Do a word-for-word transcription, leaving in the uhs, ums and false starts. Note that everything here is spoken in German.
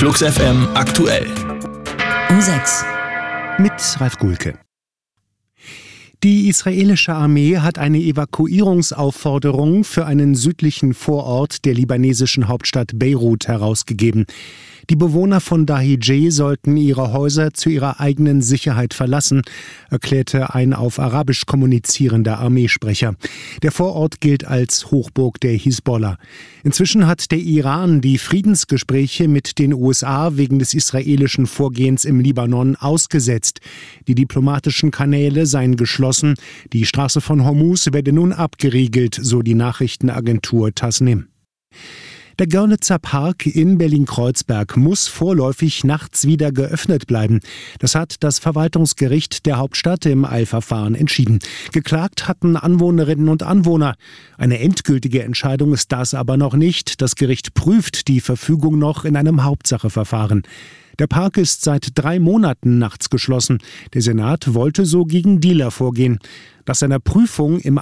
Flux F M aktuell. Um sechs. Mit Ralf Gulke. Die israelische Armee hat eine Evakuierungsaufforderung für einen südlichen Vorort der libanesischen Hauptstadt Beirut herausgegeben. Die Bewohner von Dahijeh sollten ihre Häuser zu ihrer eigenen Sicherheit verlassen, erklärte ein auf Arabisch kommunizierender Armeesprecher. Der Vorort gilt als Hochburg der Hisbollah. Inzwischen hat der Iran die Friedensgespräche mit den U S A wegen des israelischen Vorgehens im Libanon ausgesetzt. Die diplomatischen Kanäle seien geschlossen. Die Straße von Hormuz werde nun abgeriegelt, so die Nachrichtenagentur Tasnim. Der Görlitzer Park in Berlin-Kreuzberg muss vorläufig nachts wieder geöffnet bleiben. Das hat das Verwaltungsgericht der Hauptstadt im Eilverfahren entschieden. Geklagt hatten Anwohnerinnen und Anwohner. Eine endgültige Entscheidung ist das aber noch nicht. Das Gericht prüft die Verfügung noch in einem Hauptsacheverfahren. Der Park ist seit drei Monaten nachts geschlossen. Der Senat wollte so gegen Dealer vorgehen. Nach seiner Prüfung im